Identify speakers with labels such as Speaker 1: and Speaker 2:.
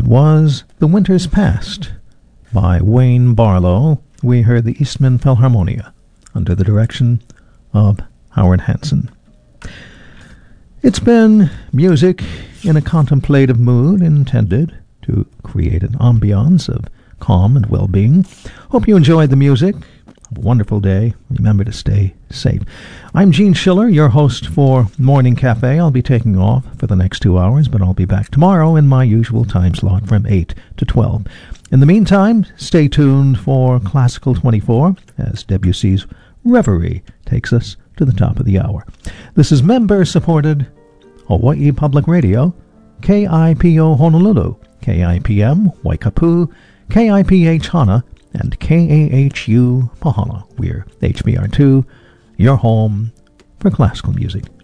Speaker 1: was The Winter's Past by Wayne Barlow. We heard the Eastman Philharmonia under the direction of Howard Hanson. It's been music in a contemplative mood intended to create an ambiance of calm and well-being. Hope you enjoyed the music. Have a wonderful day. Remember to stay safe. I'm Gene Schiller, your host for Morning Cafe. I'll be taking off for the next 2 hours, but I'll be back tomorrow in my usual time slot from 8 to 12. In the meantime, stay tuned for Classical 24 as Debussy's Reverie takes us to the top of the hour. This is member-supported Hawaii Public Radio, KIPO Honolulu, KIPM Waikapu, KIPH Hana, and KAHU Pahala. We're HBR2, your home for classical music.